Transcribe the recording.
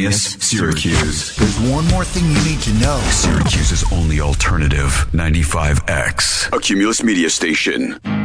Cornelius, Syracuse. There's one more thing you need to know. Syracuse's only alternative, 95X, a Cumulus media station.